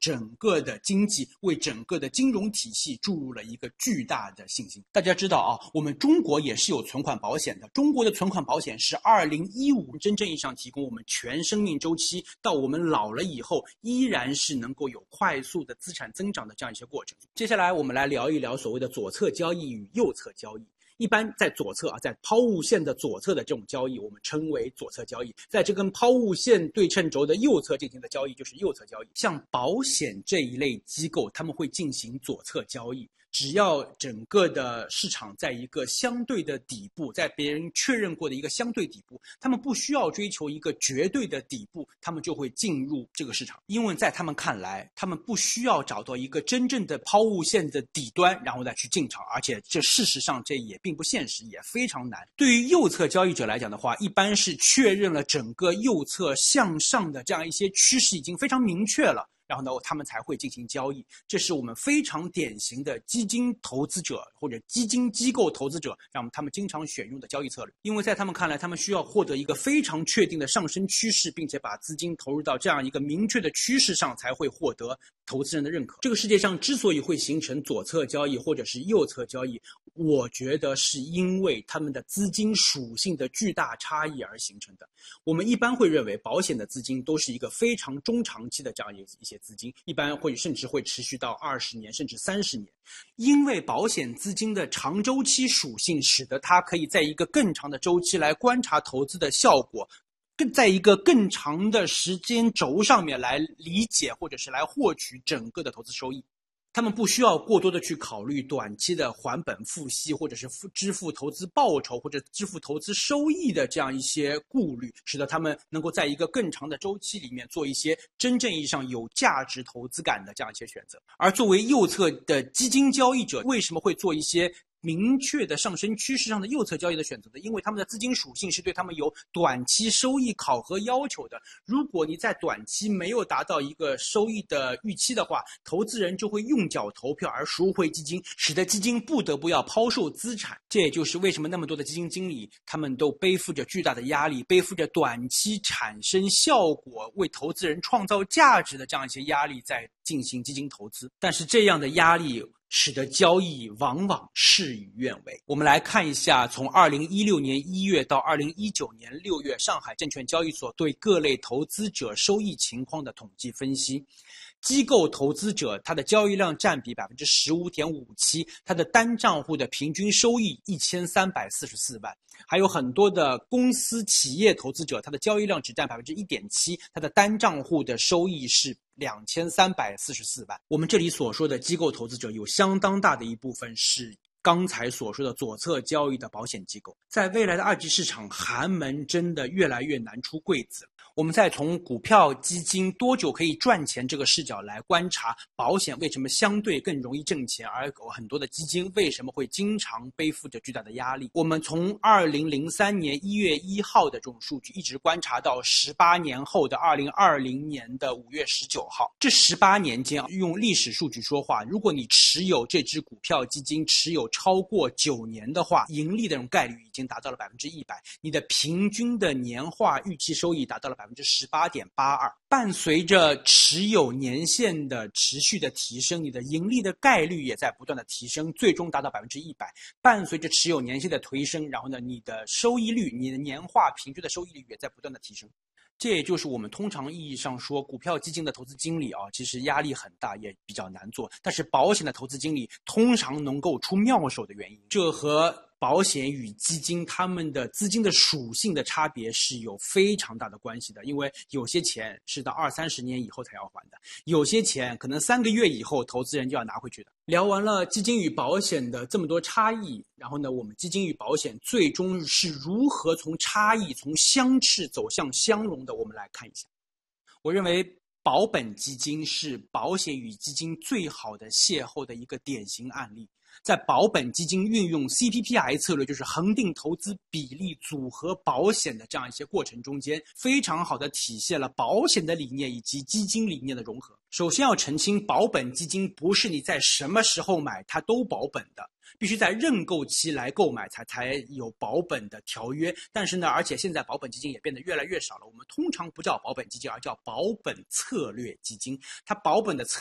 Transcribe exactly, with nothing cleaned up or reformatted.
整个的经济、为整个的金融体系注入了一个巨大的信心。大家知道啊，我们中国也是有存款保险的，中国的存款保险是二零一五真正意义上提供我们全生命周期到我们老了以后依然是能够有快速的资产增长的这样一些过程。接下来我们来聊一聊所谓的左侧交易与右侧交易。一般在左侧啊，在抛物线的左侧的这种交易，我们称为左侧交易；在这根抛物线对称轴的右侧进行的交易，就是右侧交易。像保险这一类机构，他们会进行左侧交易。只要整个的市场在一个相对的底部，在别人确认过的一个相对底部，他们不需要追求一个绝对的底部，他们就会进入这个市场。因为在他们看来，他们不需要找到一个真正的抛物线的底端，然后再去进场，而且这事实上这也并不现实，也非常难。对于右侧交易者来讲的话，一般是确认了整个右侧向上的这样一些趋势已经非常明确了，然后呢，他们才会进行交易。这是我们非常典型的基金投资者或者基金机构投资者，让他们经常选用的交易策略。因为在他们看来，他们需要获得一个非常确定的上升趋势，并且把资金投入到这样一个明确的趋势上，才会获得投资人的认可。这个世界上之所以会形成左侧交易或者是右侧交易，我觉得是因为他们的资金属性的巨大差异而形成的。我们一般会认为保险的资金都是一个非常中长期的这样一些资金，一般会甚至会持续到二十年甚至三十年。因为保险资金的长周期属性，使得它可以在一个更长的周期来观察投资的效果，更在一个更长的时间轴上面来理解或者是来获取整个的投资收益。他们不需要过多的去考虑短期的还本付息，或者是支付投资报酬或者支付投资收益的这样一些顾虑，使得他们能够在一个更长的周期里面做一些真正意义上有价值投资感的这样一些选择。而作为右侧的基金交易者，为什么会做一些明确的上升趋势上的右侧交易的选择的？因为他们的资金属性是对他们有短期收益考核要求的。如果你在短期没有达到一个收益的预期的话，投资人就会用脚投票而赎回基金，使得基金不得不要抛售资产。这也就是为什么那么多的基金经理他们都背负着巨大的压力，背负着短期产生效果为投资人创造价值的这样一些压力在进行基金投资。但是这样的压力使得交易往往事与愿违。我们来看一下从二零一六年一月到二零一九年六月上海证券交易所对各类投资者收益情况的统计分析。机构投资者它的交易量占比 百分之十五点五七， 它的单账户的平均收益一千三百四十四万。还有很多的公司企业投资者，它的交易量只占 百分之一点七， 它的单账户的收益是两千三百四十四万。我们这里所说的机构投资者有相当大的一部分是刚才所说的左侧交易的保险机构。在未来的二级市场，寒门真的越来越难出贵子。我们再从股票基金多久可以赚钱这个视角来观察保险为什么相对更容易挣钱，而很多的基金为什么会经常背负着巨大的压力。我们从二零零三年一月一号的这种数据一直观察到十八年后的二零二零年的五月十九号，这十八年间用历史数据说话，如果你持有这只股票基金持有超过九年的话，盈利的这种概率已经达到了 百分之百， 你的平均的年化预期收益达到了 百分之十八点八二。 伴随着持有年限的持续的提升，你的盈利的概率也在不断的提升，最终达到 百分之百。 伴随着持有年限的推升，然后呢，你的收益率，你的年化平均的收益率也在不断的提升。这也就是我们通常意义上说股票基金的投资经理啊，其实压力很大，也比较难做。但是保险的投资经理通常能够出妙手的原因，这和保险与基金他们的资金的属性的差别是有非常大的关系的。因为有些钱是到二三十年以后才要还的，有些钱可能三个月以后投资人就要拿回去的。聊完了基金与保险的这么多差异，然后呢，我们基金与保险最终是如何从差异从相斥走向相融的，我们来看一下。我认为保本基金是保险与基金最好的邂逅的一个典型案例。在保本基金运用 C P P I 策略，就是恒定投资比例组合保险的这样一些过程中间，非常好的体现了保险的理念以及基金理念的融合。首先要澄清，保本基金不是你在什么时候买它都保本的。 必须在认购期来购买才才有保本的条约。但是呢，而且现在保本基金也变得越来越少了，我们通常不叫保本基金，而叫保本策略基金。它保本的策